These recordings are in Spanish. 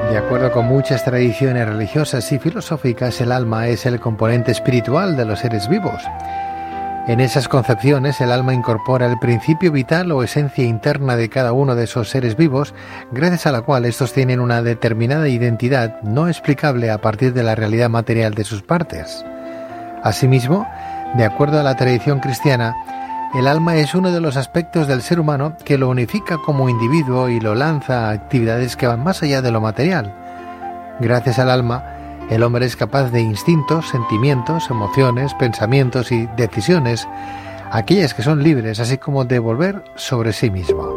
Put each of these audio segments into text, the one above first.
De acuerdo con muchas tradiciones religiosas y filosóficas, el alma es el componente espiritual de los seres vivos. En esas concepciones, el alma incorpora el principio vital o esencia interna de cada uno de esos seres vivos, gracias a la cual estos tienen una determinada identidad no explicable a partir de la realidad material de sus partes. Asimismo, de acuerdo a la tradición cristiana, el alma es uno de los aspectos del ser humano que lo unifica como individuo y lo lanza a actividades que van más allá de lo material. Gracias al alma, el hombre es capaz de instintos, sentimientos, emociones, pensamientos y decisiones, aquellas que son libres, así como de volver sobre sí mismo.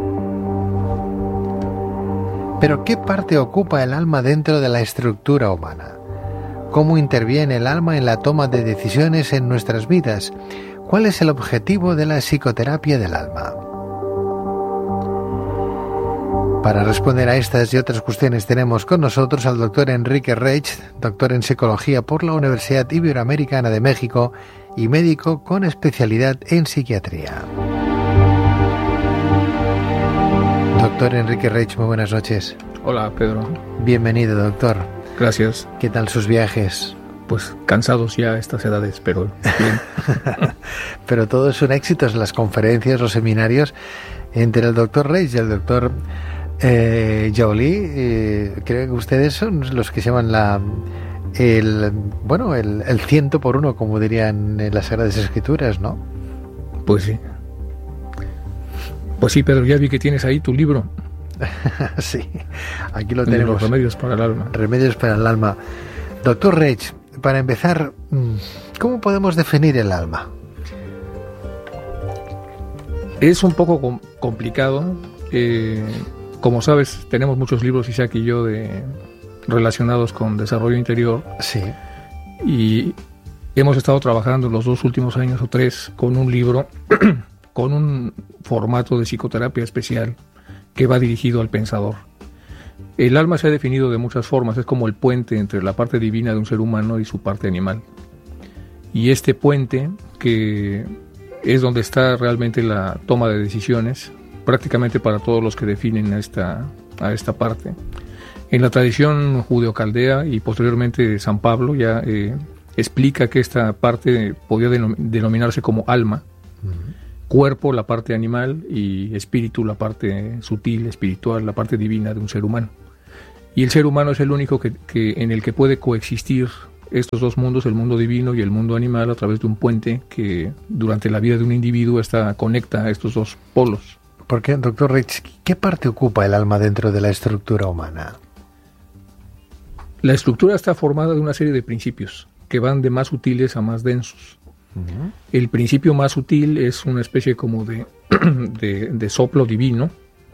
Pero ¿qué parte ocupa el alma dentro de la estructura humana? ¿Cómo interviene el alma en la toma de decisiones en nuestras vidas? ¿Cuál es el objetivo de la psicoterapia del alma? Para responder a estas y otras cuestiones tenemos con nosotros al doctor Enrique Reig, doctor en psicología por la Universidad Iberoamericana de México y médico con especialidad en psiquiatría. Doctor Enrique Reig, muy buenas noches. Hola, Pedro. Bienvenido, doctor. Gracias. ¿Qué tal sus viajes? Pues cansados ya a estas edades, pero bien. Pero todo es un éxito, las conferencias, los seminarios. Entre el doctor Reig y el doctor Jolie, creo que ustedes son los que se llaman el 100 por 1, como dirían en las Sagradas Escrituras, ¿no? Pues sí. Pues sí, Pedro, ya vi que tienes ahí tu libro. Sí, aquí lo tenemos. Los remedios para el alma. Remedios para el alma. Doctor Reig, para empezar, ¿cómo podemos definir el alma? Es un poco complicado. Como sabes, tenemos muchos libros, Isaac y yo, relacionados con desarrollo interior. Sí. Y hemos estado trabajando los 2 últimos años o 3 con un libro con un formato de psicoterapia especial que va dirigido al pensador. El alma se ha definido de muchas formas, es como el puente entre la parte divina de un ser humano y su parte animal. Y este puente, que es donde está realmente la toma de decisiones, prácticamente para todos los que definen a esta parte. En la tradición judeocaldea y posteriormente San Pablo ya explica que esta parte podía denominarse como alma, cuerpo la parte animal y espíritu la parte sutil, espiritual, la parte divina de un ser humano. Y el ser humano es el único en el que puede coexistir estos dos mundos, el mundo divino y el mundo animal, a través de un puente que durante la vida de un individuo conecta a estos dos polos. ¿Por qué, doctor Reig, qué parte ocupa el alma dentro de la estructura humana? La estructura está formada de una serie de principios que van de más sutiles a más densos. Uh-huh. El principio más sutil es una especie como de soplo divino.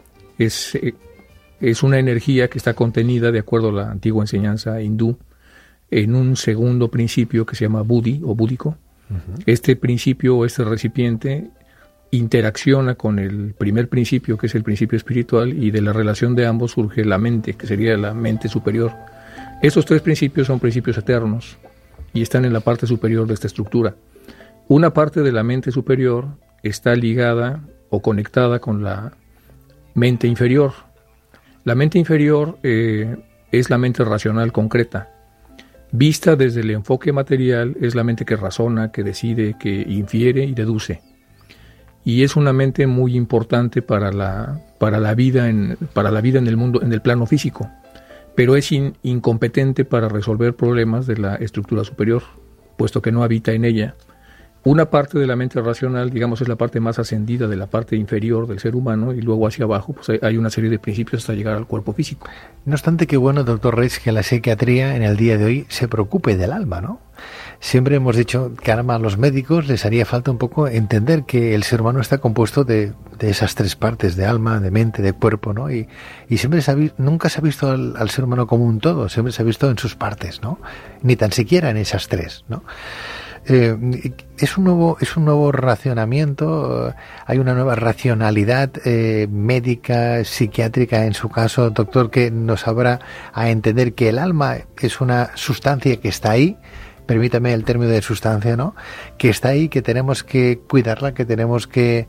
Es una energía que está contenida, de acuerdo a la antigua enseñanza hindú, en un segundo principio que se llama buddhi o búdico. Uh-huh. Este principio o este recipiente interacciona con el primer principio, que es el principio espiritual, y de la relación de ambos surge la mente, que sería la mente superior. Estos 3 principios son principios eternos y están en la parte superior de esta estructura. Una parte de la mente superior está ligada o conectada con la mente inferior. La mente inferior es la mente racional concreta. Vista desde el enfoque material, es la mente que razona, que decide, que infiere y deduce. Y es una mente muy importante para la vida en el mundo, en el plano físico, pero es incompetente para resolver problemas de la estructura superior, puesto que no habita en ella. Una parte de la mente racional, digamos, es la parte más ascendida de la parte inferior del ser humano, y luego hacia abajo pues hay una serie de principios hasta llegar al cuerpo físico. No obstante, qué bueno, doctor Reig, que la psiquiatría en el día de hoy se preocupe del alma, ¿no? Siempre hemos dicho que a los médicos les haría falta un poco entender que el ser humano está compuesto de esas 3 partes, de alma, de mente, de cuerpo, ¿no? Y siempre nunca se ha visto al ser humano como un todo, siempre se ha visto en sus partes, ¿no? Ni tan siquiera en esas 3, ¿no? Es un nuevo racionamiento, hay una nueva racionalidad médica, psiquiátrica en su caso, doctor, que nos habrá a entender que el alma es una sustancia que está ahí, permítame el término de sustancia, ¿no? Que está ahí, que tenemos que cuidarla, que tenemos que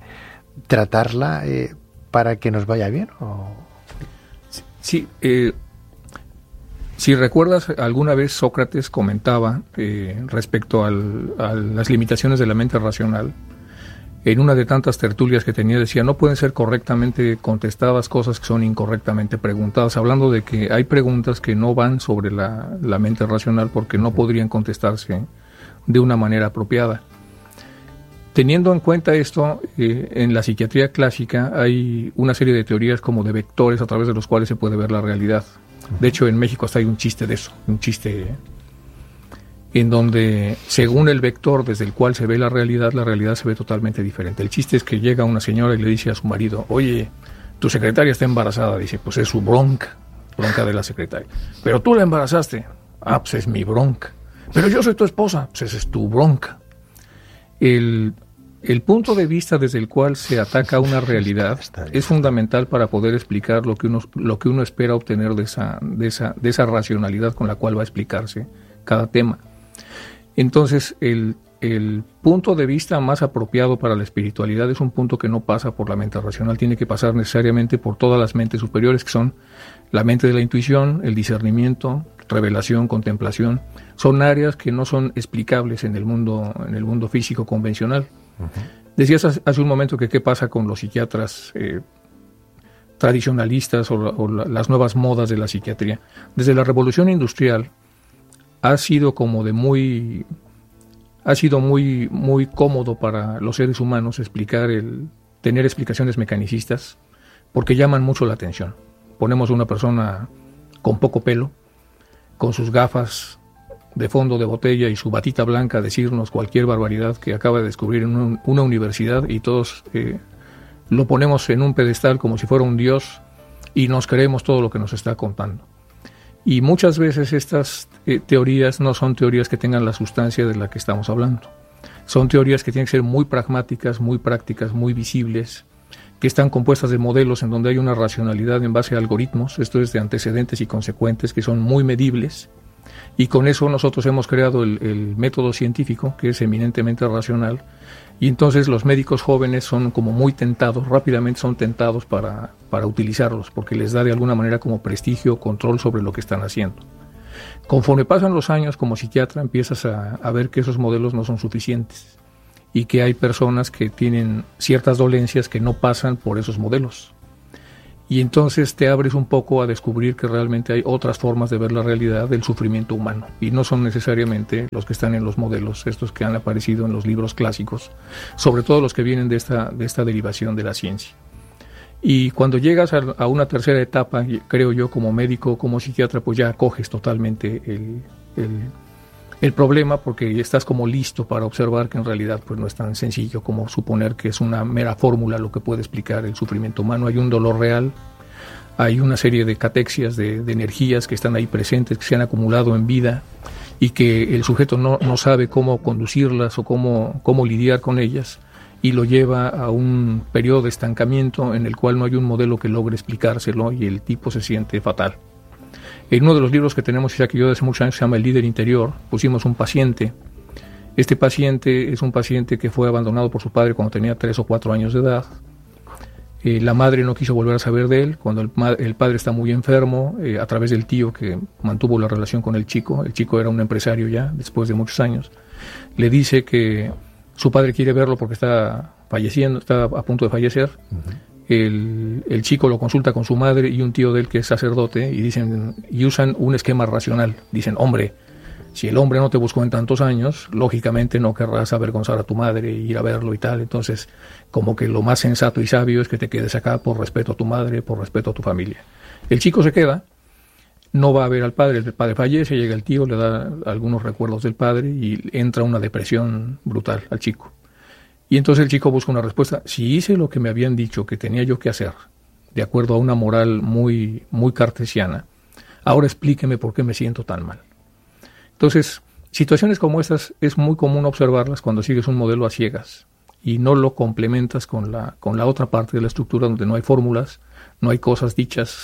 tratarla para que nos vaya bien. ¿O? Sí, Si recuerdas, alguna vez Sócrates comentaba respecto a las limitaciones de la mente racional. En una de tantas tertulias que tenía decía, no pueden ser correctamente contestadas cosas que son incorrectamente preguntadas, hablando de que hay preguntas que no van sobre la mente racional porque no podrían contestarse de una manera apropiada. Teniendo en cuenta esto, en la psiquiatría clásica hay una serie de teorías como de vectores a través de los cuales se puede ver la realidad. De hecho, en México hasta hay un chiste de eso, un chiste en donde, según el vector desde el cual se ve la realidad se ve totalmente diferente. El chiste es que llega una señora y le dice a su marido, oye, tu secretaria está embarazada. Dice, pues es su bronca de la secretaria. Pero tú la embarazaste. Ah, pues es mi bronca. Pero yo soy tu esposa. Pues esa es tu bronca. El punto de vista desde el cual se ataca una realidad es fundamental para poder explicar lo que uno espera obtener de esa racionalidad con la cual va a explicarse cada tema. Entonces, el punto de vista más apropiado para la espiritualidad es un punto que no pasa por la mente racional, tiene que pasar necesariamente por todas las mentes superiores, que son la mente de la intuición, el discernimiento, revelación, contemplación. Son áreas que no son explicables en el mundo físico convencional. Decías hace un momento que qué pasa con los psiquiatras tradicionalistas o las nuevas modas de la psiquiatría. Desde la Revolución Industrial ha sido muy cómodo para los seres humanos tener explicaciones mecanicistas porque llaman mucho la atención. Ponemos a una persona con poco pelo, con sus gafas de fondo de botella y su batita blanca a decirnos cualquier barbaridad que acaba de descubrir en una universidad y todos lo ponemos en un pedestal como si fuera un dios y nos creemos todo lo que nos está contando. Y muchas veces estas teorías no son teorías que tengan la sustancia de la que estamos hablando. Son teorías que tienen que ser muy pragmáticas, muy prácticas, muy visibles, que están compuestas de modelos en donde hay una racionalidad en base a algoritmos, esto es de antecedentes y consecuentes, que son muy medibles. Y con eso nosotros hemos creado el método científico, que es eminentemente racional, y entonces los médicos jóvenes son como muy tentados, rápidamente son tentados para utilizarlos, porque les da de alguna manera como prestigio, control sobre lo que están haciendo. Conforme pasan los años, como psiquiatra, empiezas a ver que esos modelos no son suficientes, y que hay personas que tienen ciertas dolencias que no pasan por esos modelos. Y entonces te abres un poco a descubrir que realmente hay otras formas de ver la realidad del sufrimiento humano y no son necesariamente los que están en los modelos, estos que han aparecido en los libros clásicos, sobre todo los que vienen de esta derivación de la ciencia. Y cuando llegas a una tercera etapa, creo yo, como médico, como psiquiatra, pues ya acoges totalmente el problema porque estás como listo para observar que en realidad pues no es tan sencillo como suponer que es una mera fórmula lo que puede explicar el sufrimiento humano. Hay un dolor real, hay una serie de catexias, de energías que están ahí presentes, que se han acumulado en vida y que el sujeto no sabe cómo conducirlas o cómo lidiar con ellas y lo lleva a un periodo de estancamiento en el cual no hay un modelo que logre explicárselo y el tipo se siente fatal. En uno de los libros que tenemos, Isaac y yo, de hace muchos años, se llama El líder interior, pusimos un paciente. Este paciente es un paciente que fue abandonado por su padre cuando tenía 3 o 4 años de edad. La madre no quiso volver a saber de él. Cuando el padre está muy enfermo, a través del tío que mantuvo la relación con el chico era un empresario ya, después de muchos años, le dice que su padre quiere verlo porque está falleciendo, está a punto de fallecer. El chico lo consulta con su madre y un tío de él que es sacerdote y usan un esquema racional. Dicen, hombre, si el hombre no te buscó en tantos años, lógicamente no querrás avergonzar a tu madre e ir a verlo y tal. Entonces, como que lo más sensato y sabio es que te quedes acá por respeto a tu madre, por respeto a tu familia. El chico se queda, no va a ver al padre, el padre fallece, llega el tío, le da algunos recuerdos del padre y entra una depresión brutal al chico. Y entonces el chico busca una respuesta. Si hice lo que me habían dicho que tenía yo que hacer, de acuerdo a una moral muy, muy cartesiana, ahora explíqueme por qué me siento tan mal. Entonces, situaciones como estas es muy común observarlas cuando sigues un modelo a ciegas y no lo complementas con la otra parte de la estructura donde no hay fórmulas, no hay cosas dichas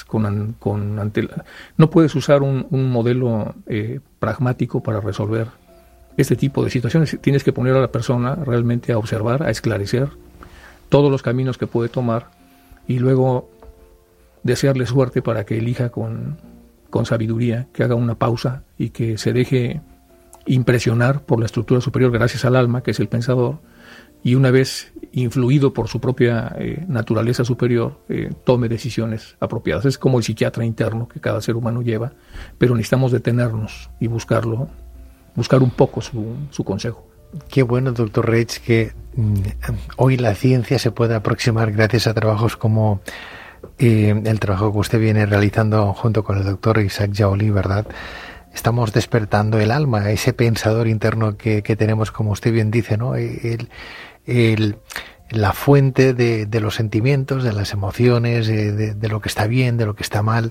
no puedes usar un modelo pragmático para resolver este tipo de situaciones. Tienes que poner a la persona realmente a observar, a esclarecer todos los caminos que puede tomar y luego desearle suerte para que elija con con sabiduría, que haga una pausa y que se deje impresionar por la estructura superior gracias al alma, que es el pensador, y una vez influido por su propia naturaleza superior, tome decisiones apropiadas. Es como el psiquiatra interno que cada ser humano lleva, pero necesitamos detenernos y buscar un poco su consejo. Qué bueno, doctor Reig, que hoy la ciencia se puede aproximar gracias a trabajos como el trabajo que usted viene realizando junto con el doctor Isaac Jaoli, ¿verdad? Estamos despertando el alma, ese pensador interno que tenemos, como usted bien dice, ¿no? La fuente de los sentimientos, de las emociones, de lo que está bien, de lo que está mal.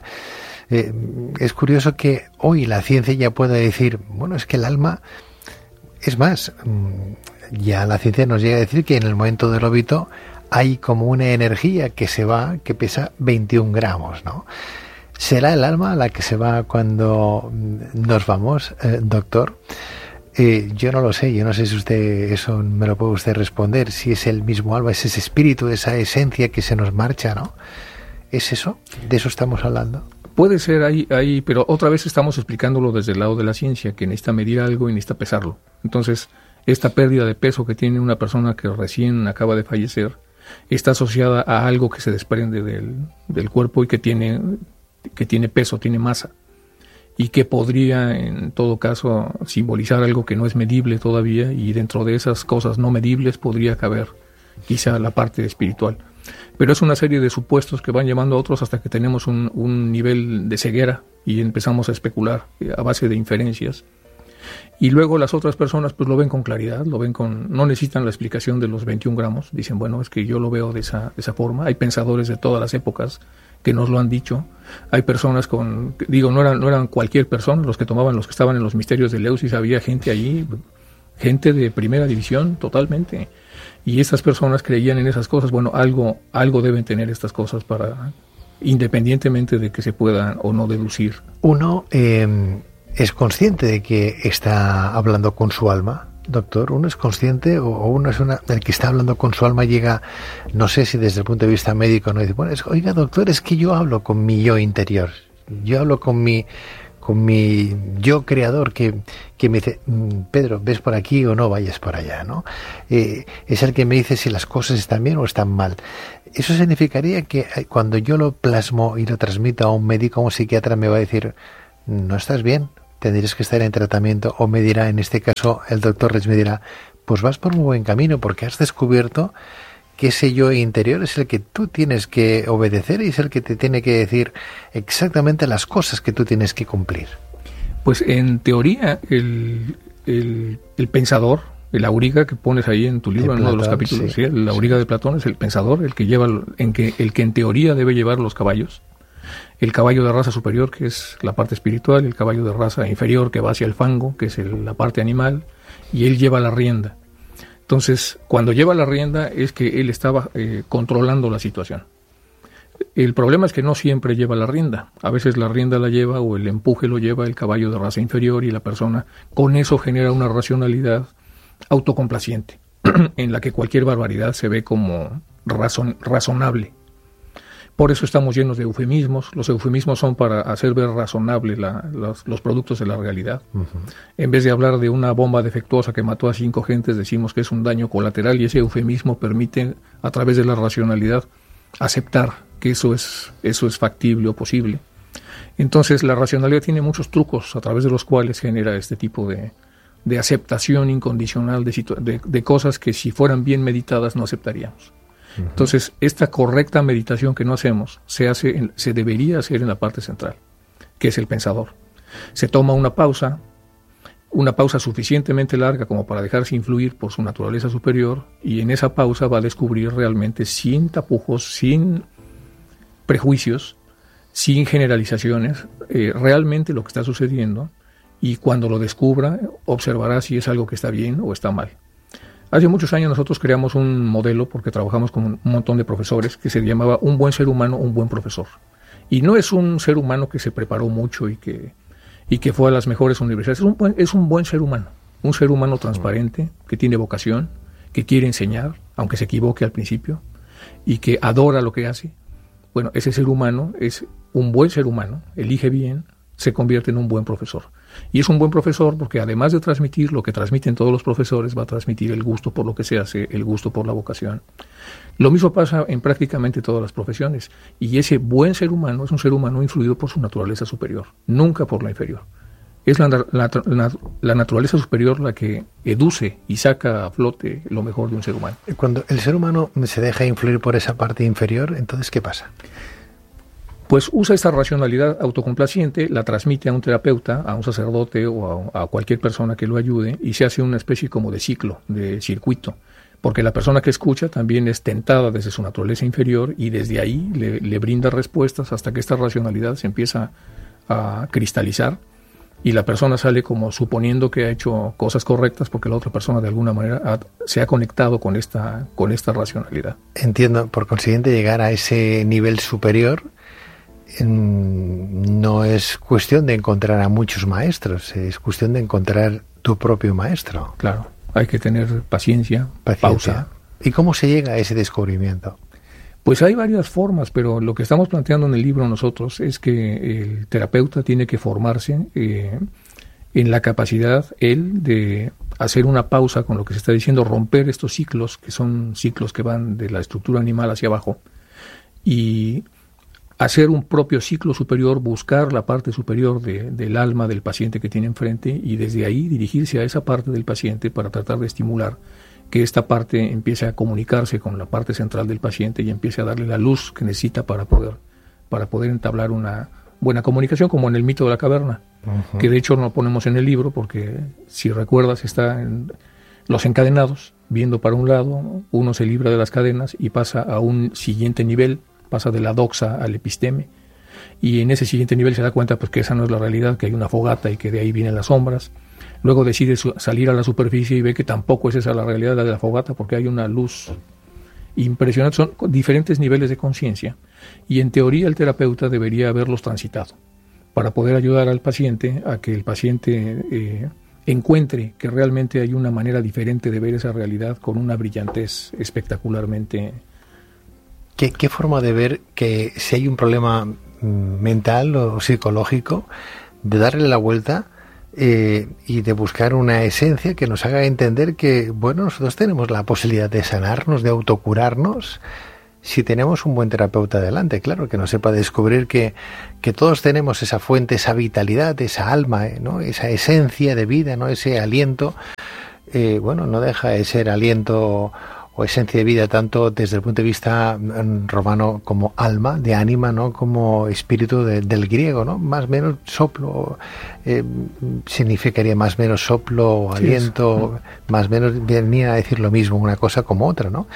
Es curioso que hoy la ciencia ya pueda decir, bueno, es que el alma, es más, ya la ciencia nos llega a decir que en el momento del óbito hay como una energía que se va, que pesa 21 gramos, ¿no? ¿Será el alma la que se va cuando nos vamos, doctor? Yo no lo sé, yo no sé si usted eso me lo puede usted responder, si es el mismo alma, es ese espíritu, esa esencia que se nos marcha, ¿no? ¿Es eso? ¿De eso estamos hablando? Puede ser ahí, pero otra vez estamos explicándolo desde el lado de la ciencia, que necesita medir algo y necesita pesarlo. Entonces, esta pérdida de peso que tiene una persona que recién acaba de fallecer está asociada a algo que se desprende del cuerpo y que tiene peso, tiene masa, y que podría en todo caso simbolizar algo que no es medible todavía, y dentro de esas cosas no medibles podría caber quizá la parte espiritual. Pero es una serie de supuestos que van llevando a otros hasta que tenemos un nivel de ceguera y empezamos a especular a base de inferencias. Y luego las otras personas pues lo ven con claridad, no necesitan la explicación de los 21 gramos, dicen, bueno, es que yo lo veo de esa forma. Hay pensadores de todas las épocas que nos lo han dicho. Hay personas no eran cualquier persona los que estaban en los misterios de Eleusis, había gente allí, gente de primera división totalmente. Y estas personas creían en esas cosas. Bueno, algo deben tener estas cosas para, independientemente de que se puedan o no deducir. Uno es consciente de que está hablando con su alma, doctor. Uno es consciente o uno es el que está hablando con su alma llega, no sé si desde el punto de vista médico, no dice, bueno, oiga, doctor, es que yo hablo con mi yo interior, yo hablo con mi yo creador que me dice, Pedro, ves por aquí o no vayas por allá, ¿no? Es el que me dice si las cosas están bien o están mal. Eso significaría que cuando yo lo plasmo y lo transmito a un médico, a un psiquiatra, me va a decir, no estás bien, tendrías que estar en tratamiento, o me dirá, en este caso el doctor Reig me dirá, pues vas por un buen camino porque has descubierto que ese yo interior es el que tú tienes que obedecer y es el que te tiene que decir exactamente las cosas que tú tienes que cumplir. Pues en teoría el pensador, el auriga que pones ahí en tu libro, en uno de los capítulos, sí, el auriga de Platón es el pensador, el que en teoría debe llevar los caballos. El caballo de raza superior, que es la parte espiritual, el caballo de raza inferior, que va hacia el fango, que es la parte animal, y él lleva la rienda. Entonces, cuando lleva la rienda es que él estaba controlando la situación. El problema es que no siempre lleva la rienda. A veces la rienda la lleva o el empuje lo lleva el caballo de raza inferior, y la persona con eso genera una racionalidad autocomplaciente, en la que cualquier barbaridad se ve como razonable. Por eso estamos llenos de eufemismos. Los eufemismos son para hacer ver razonable los productos de la realidad. Uh-huh. En vez de hablar de una bomba defectuosa que mató a 5 gentes, decimos que es un daño colateral, y ese eufemismo permite, a través de la racionalidad, aceptar que eso es factible o posible. Entonces, la racionalidad tiene muchos trucos a través de los cuales genera este tipo de aceptación incondicional de cosas que, si fueran bien meditadas, no aceptaríamos. Entonces, esta correcta meditación que no hacemos se debería hacer en la parte central, que es el pensador. Se toma una pausa suficientemente larga como para dejarse influir por su naturaleza superior, y en esa pausa va a descubrir realmente, sin tapujos, sin prejuicios, sin generalizaciones, realmente lo que está sucediendo, y cuando lo descubra, observará si es algo que está bien o está mal. Hace muchos años nosotros creamos un modelo, porque trabajamos con un montón de profesores, que se llamaba un buen ser humano, un buen profesor. Y no es un ser humano que se preparó mucho y que fue a las mejores universidades. Es un buen ser humano, un ser humano transparente, que tiene vocación, que quiere enseñar, aunque se equivoque al principio, y que adora lo que hace. Bueno, ese ser humano es un buen ser humano, elige bien, se convierte en un buen profesor. Y es un buen profesor porque además de transmitir lo que transmiten todos los profesores, va a transmitir el gusto por lo que se hace, el gusto por la vocación. Lo mismo pasa en prácticamente todas las profesiones. Y ese buen ser humano es un ser humano influido por su naturaleza superior, nunca por la inferior. Es la naturaleza superior la que educe y saca a flote lo mejor de un ser humano. Cuando el ser humano se deja influir por esa parte inferior, entonces, ¿qué pasa? Pues usa esta racionalidad autocomplaciente, la transmite a un terapeuta, a un sacerdote o a cualquier persona que lo ayude y se hace una especie como de ciclo, de circuito. Porque la persona que escucha también es tentada desde su naturaleza inferior y desde ahí le brinda respuestas hasta que esta racionalidad se empieza a cristalizar y la persona sale como suponiendo que ha hecho cosas correctas porque la otra persona de alguna manera se ha conectado con esta racionalidad. Entiendo, por consiguiente llegar a ese nivel superior no es cuestión de encontrar a muchos maestros, es cuestión de encontrar tu propio maestro. Claro, hay que tener paciencia, pausa. ¿Y cómo se llega a ese descubrimiento? Pues hay varias formas, pero lo que estamos planteando en el libro nosotros es que el terapeuta tiene que formarse en la capacidad, él, de hacer una pausa con lo que se está diciendo, romper estos ciclos, que son ciclos que van de la estructura animal hacia abajo, y hacer un propio ciclo superior, buscar la parte superior del alma del paciente que tiene enfrente y desde ahí dirigirse a esa parte del paciente para tratar de estimular que esta parte empiece a comunicarse con la parte central del paciente y empiece a darle la luz que necesita para poder entablar una buena comunicación, como en el mito de la caverna, que de hecho no ponemos en el libro porque, si recuerdas, está en los encadenados, viendo para un lado, uno se libra de las cadenas y pasa a un siguiente nivel, pasa de la doxa al episteme, y en ese siguiente nivel se da cuenta pues que esa no es la realidad, que hay una fogata y que de ahí vienen las sombras. Luego decide salir a la superficie y ve que tampoco es esa la realidad, la de la fogata, porque hay una luz impresionante. Son diferentes niveles de conciencia y en teoría el terapeuta debería haberlos transitado para poder ayudar al paciente a que el paciente encuentre que realmente hay una manera diferente de ver esa realidad con una brillantez espectacularmente. ¿Qué forma de ver que si hay un problema mental o psicológico, de darle la vuelta y de buscar una esencia que nos haga entender que, bueno, nosotros tenemos la posibilidad de sanarnos, de autocurarnos, si tenemos un buen terapeuta delante, claro, que nos sepa descubrir que todos tenemos esa fuente, esa vitalidad, esa alma, ¿no? Esa esencia de vida, ¿no? Ese aliento, bueno, no deja de ser aliento o esencia de vida tanto desde el punto de vista romano como alma, de ánima, ¿no? Como espíritu del griego, ¿no? Más o menos soplo, significaría más o menos soplo, aliento, más o menos venía a decir lo mismo una cosa como otra, ¿no?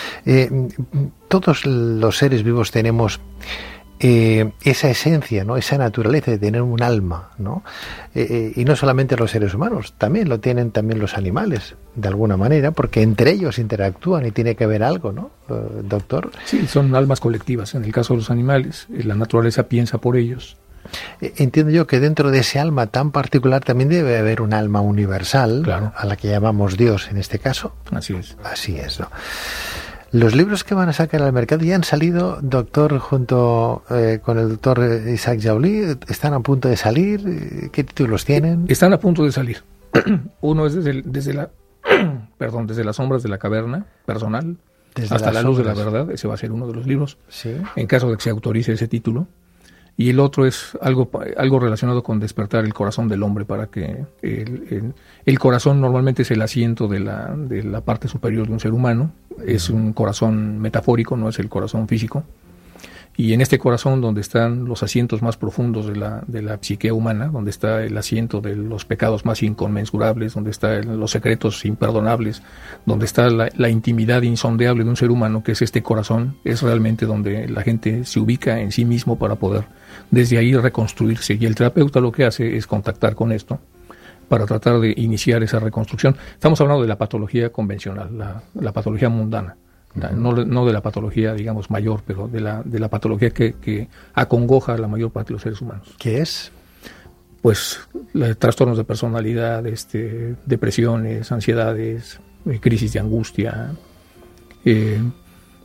Todos los seres vivos tenemos esa esencia, ¿no? Esa naturaleza de tener un alma, ¿no? Y no solamente los seres humanos, también lo tienen también los animales, de alguna manera, porque entre ellos interactúan y tiene que haber algo, ¿no, doctor? Sí, son almas colectivas. En el caso de los animales, la naturaleza piensa por ellos. Entiendo yo que dentro de ese alma tan particular también debe haber un alma universal, claro, a la que llamamos Dios en este caso. Así es. Así es, ¿no? Los libros que van a sacar al mercado ya han salido, doctor, junto con el doctor Isaac Jaulí, ¿están a punto de salir? ¿Qué títulos tienen? Están a punto de salir. Uno es desde las sombras de la caverna personal hasta la luz de la verdad. Ese va a ser uno de los libros, ¿sí?, en caso de que se autorice ese título. Y el otro es algo relacionado con despertar el corazón del hombre, para que el corazón normalmente es el asiento de la parte superior de un ser humano. Es un corazón metafórico, no es el corazón físico. Y en este corazón, donde están los asientos más profundos de la psique humana, donde está el asiento de los pecados más inconmensurables, donde están los secretos imperdonables, donde está la intimidad insondeable de un ser humano, que es este corazón, es realmente donde la gente se ubica en sí mismo para poder desde ahí reconstruirse. Y el terapeuta lo que hace es contactar con esto para tratar de iniciar esa reconstrucción. Estamos hablando de la patología convencional, la patología mundana. No de la patología, digamos, mayor, pero de la patología que acongoja a la mayor parte de los seres humanos. ¿Qué es? Pues trastornos de personalidad, depresiones, ansiedades, crisis de angustia,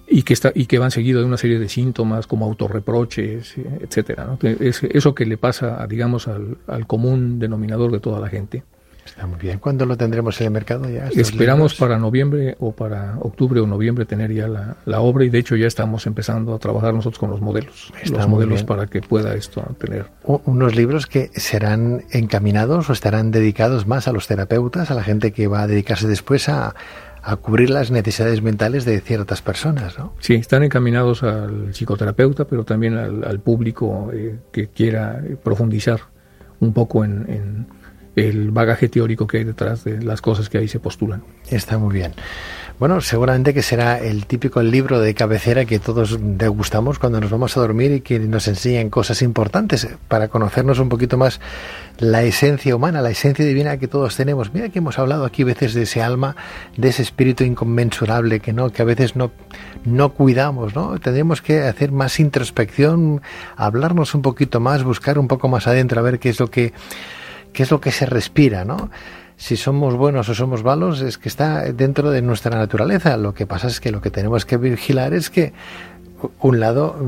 y que van seguidos de una serie de síntomas como autorreproches, etcétera, ¿no? Eso que le pasa, digamos, al común denominador de toda la gente. Está muy bien. ¿Cuándo lo tendremos en el mercado ya? Esperamos para noviembre o para octubre o noviembre tener ya la obra, y de hecho ya estamos empezando a trabajar nosotros con los modelos. Para que pueda esto tener. Unos libros que serán encaminados o estarán dedicados más a los terapeutas, a la gente que va a dedicarse después a cubrir las necesidades mentales de ciertas personas, ¿no? Sí, están encaminados al psicoterapeuta, pero también al público que quiera profundizar un poco en el bagaje teórico que hay detrás de las cosas que ahí se postulan. Está muy bien. Bueno, seguramente que será el típico libro de cabecera que todos degustamos cuando nos vamos a dormir y que nos enseñan cosas importantes para conocernos un poquito más la esencia humana, la esencia divina que todos tenemos. Mira que hemos hablado aquí a veces de ese alma, de ese espíritu inconmensurable que a veces no cuidamos, ¿no? Tendremos que hacer más introspección, hablarnos un poquito más, buscar un poco más adentro, a ver qué es lo que se respira, ¿no? Si somos buenos o somos malos es que está dentro de nuestra naturaleza. Lo que pasa es que lo que tenemos que vigilar es que un lado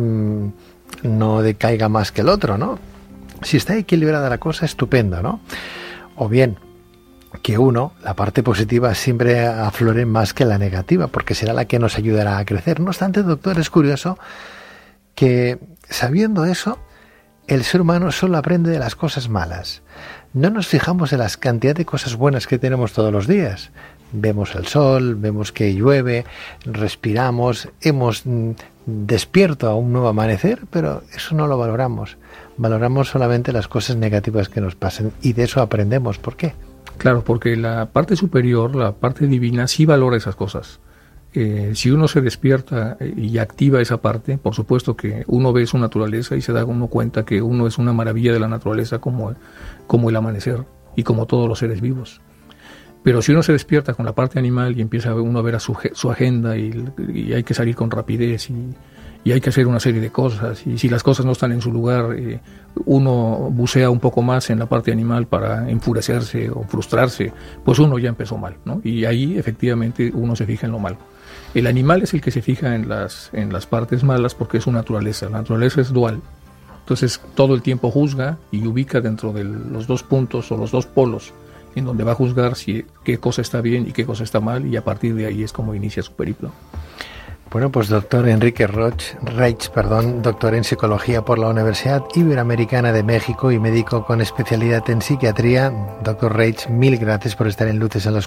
no decaiga más que el otro, ¿no? Si está equilibrada la cosa, estupendo, ¿no? O bien que la parte positiva siempre aflore más que la negativa, porque será la que nos ayudará a crecer. No obstante, doctor, es curioso que sabiendo eso, el ser humano solo aprende de las cosas malas. No nos fijamos en la cantidad de cosas buenas que tenemos todos los días. Vemos el sol, vemos que llueve, respiramos, hemos despierto a un nuevo amanecer, pero eso no lo valoramos. Valoramos solamente las cosas negativas que nos pasan y de eso aprendemos. ¿Por qué? Claro, porque la parte superior, la parte divina, sí valora esas cosas. Si uno se despierta y activa esa parte, por supuesto que uno ve su naturaleza y se da uno cuenta que uno es una maravilla de la naturaleza como el amanecer y como todos los seres vivos. Pero si uno se despierta con la parte animal y empieza uno a ver a su agenda y hay que salir con rapidez y hay que hacer una serie de cosas, y si las cosas no están en su lugar, uno bucea un poco más en la parte animal para enfurecerse o frustrarse, pues uno ya empezó mal, ¿no? Y ahí efectivamente uno se fija en lo malo. El animal es el que se fija en las partes malas porque es su naturaleza. La naturaleza es dual. Entonces todo el tiempo juzga y ubica dentro de los dos puntos o los dos polos en donde va a juzgar qué cosa está bien y qué cosa está mal, y a partir de ahí es como inicia su periplo. Bueno, pues doctor Enrique Reich, doctor en psicología por la Universidad Iberoamericana de México y médico con especialidad en psiquiatría. Doctor Reich, mil gracias por estar en Luces en la Oscuridad.